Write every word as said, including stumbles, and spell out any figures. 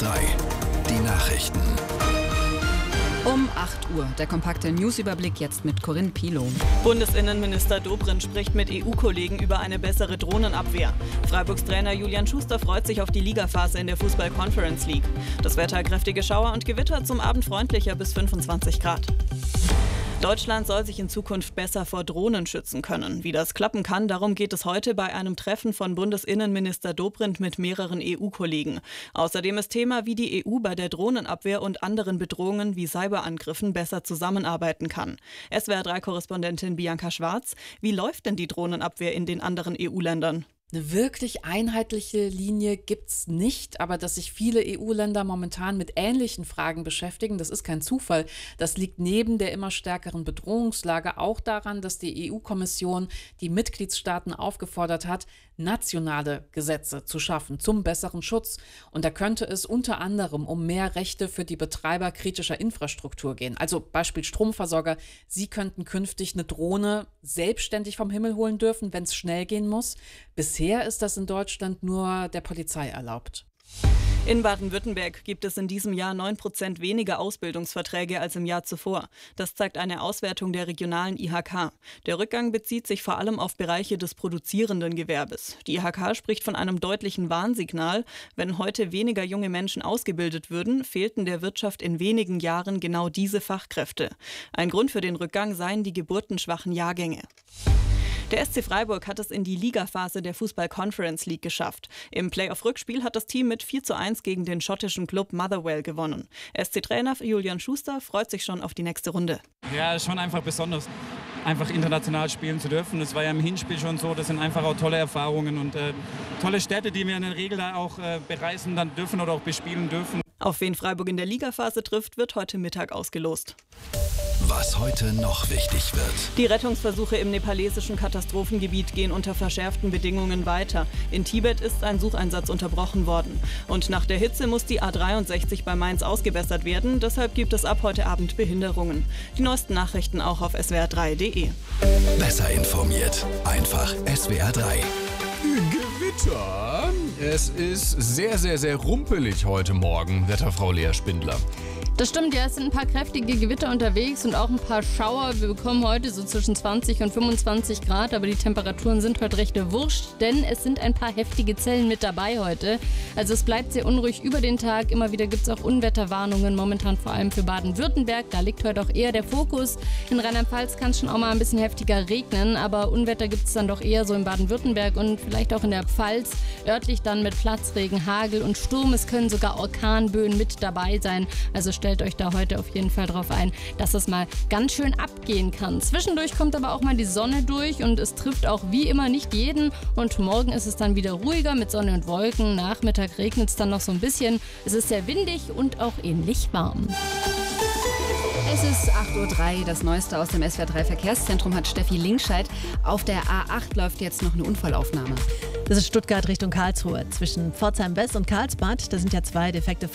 drei, die Nachrichten. Um acht Uhr. Der kompakte Newsüberblick jetzt mit Corinne Pilow. Bundesinnenminister Dobrindt spricht mit E U-Kollegen über eine bessere Drohnenabwehr. Freiburgs Trainer Julian Schuster freut sich auf die Ligaphase in der Fußball-Conference League. Das Wetter: kräftige Schauer und Gewitter, zum Abend freundlicher bis fünfundzwanzig Grad. Deutschland soll sich in Zukunft besser vor Drohnen schützen können. Wie das klappen kann, darum geht es heute bei einem Treffen von Bundesinnenminister Dobrindt mit mehreren E U-Kollegen. Außerdem ist Thema, wie die E U bei der Drohnenabwehr und anderen Bedrohungen wie Cyberangriffen besser zusammenarbeiten kann. S W R drei Korrespondentin Bianca Schwarz: Wie läuft denn die Drohnenabwehr in den anderen E U-Ländern? Eine wirklich einheitliche Linie gibt's nicht, aber dass sich viele E U-Länder momentan mit ähnlichen Fragen beschäftigen, das ist kein Zufall. Das liegt neben der immer stärkeren Bedrohungslage auch daran, dass die E U-Kommission die Mitgliedstaaten aufgefordert hat, nationale Gesetze zu schaffen zum besseren Schutz. Und da könnte es unter anderem um mehr Rechte für die Betreiber kritischer Infrastruktur gehen. Also Beispiel Stromversorger. Sie könnten künftig eine Drohne selbstständig vom Himmel holen dürfen, wenn es schnell gehen muss. Bisher ist das in Deutschland nur der Polizei erlaubt. In Baden-Württemberg gibt es in diesem Jahr neun Prozent weniger Ausbildungsverträge als im Jahr zuvor. Das zeigt eine Auswertung der regionalen I H K. Der Rückgang bezieht sich vor allem auf Bereiche des produzierenden Gewerbes. Die I H K spricht von einem deutlichen Warnsignal. Wenn heute weniger junge Menschen ausgebildet würden, fehlten der Wirtschaft in wenigen Jahren genau diese Fachkräfte. Ein Grund für den Rückgang seien die geburtenschwachen Jahrgänge. Der S C Freiburg hat es in die Ligaphase der Fußball-Conference League geschafft. Im Playoff-Rückspiel hat das Team mit vier zu eins gegen den schottischen Club Motherwell gewonnen. S C-Trainer Julian Schuster freut sich schon auf die nächste Runde. Ja, ist schon einfach besonders, einfach international spielen zu dürfen. Das war ja im Hinspiel schon so. Das sind einfach auch tolle Erfahrungen und äh, tolle Städte, die wir in der Regel da auch äh, bereisen dann dürfen oder auch bespielen dürfen. Auf wen Freiburg in der Ligaphase trifft, wird heute Mittag ausgelost. Was heute noch wichtig wird. Die Rettungsversuche im nepalesischen Katastrophengebiet gehen unter verschärften Bedingungen weiter. In Tibet ist ein Sucheinsatz unterbrochen worden. Und nach der Hitze muss die A dreiundsechzig bei Mainz ausgebessert werden. Deshalb gibt es ab heute Abend Behinderungen. Die neuesten Nachrichten auch auf S W R drei punkt de. Besser informiert. Einfach S W R drei. Gewitter. Es ist sehr, sehr, sehr rumpelig heute Morgen, Wetterfrau Lea Spindler. Das stimmt, ja, es sind ein paar kräftige Gewitter unterwegs und auch ein paar Schauer. Wir bekommen heute so zwischen zwanzig und fünfundzwanzig Grad, aber die Temperaturen sind heute recht wurscht, denn es sind ein paar heftige Zellen mit dabei heute. Also es bleibt sehr unruhig über den Tag. Immer wieder gibt es auch Unwetterwarnungen, momentan vor allem für Baden-Württemberg. Da liegt heute auch eher der Fokus. In Rheinland-Pfalz kann es schon auch mal ein bisschen heftiger regnen, aber Unwetter gibt es dann doch eher so in Baden-Württemberg und vielleicht auch in der Pfalz. Örtlich dann mit Platzregen, Hagel und Sturm. Es können sogar Orkanböen mit dabei sein. Also stellt euch da heute auf jeden Fall drauf ein, dass es mal ganz schön abgehen kann. Zwischendurch kommt aber auch mal die Sonne durch und es trifft auch wie immer nicht jeden. Und morgen ist es dann wieder ruhiger mit Sonne und Wolken. Nachmittag regnet es dann noch so ein bisschen. Es ist sehr windig und auch ähnlich warm. Es ist acht Uhr drei, das Neueste aus dem S W R drei Verkehrszentrum hat Steffi Linkscheid. Auf der A acht läuft jetzt noch eine Unfallaufnahme. Das ist Stuttgart Richtung Karlsruhe. Zwischen Pforzheim West und Karlsbad, da sind ja zwei defekte